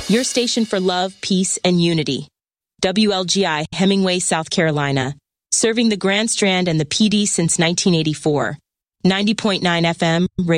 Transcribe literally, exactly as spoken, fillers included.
Your station for love, peace, and unity. W L G I, Hemingway, South Carolina. Serving the Grand Strand and the P D since nineteen eighty-four. ninety point nine F M,